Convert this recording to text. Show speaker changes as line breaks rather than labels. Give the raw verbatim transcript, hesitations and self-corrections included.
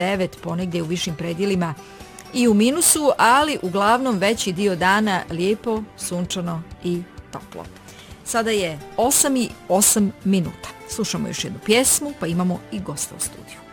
devet, ponegdje u višim predjelima i u minusu, ali uglavnom veći dio dana lijepo, sunčano i toplo. Sada je osam i osam minuta. Slušamo još jednu pjesmu, pa imamo i gosta u studiju.